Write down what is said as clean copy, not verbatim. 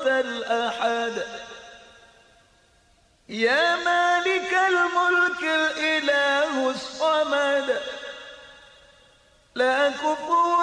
الأحد يا مالك الملك الإله الصمد لا كفوا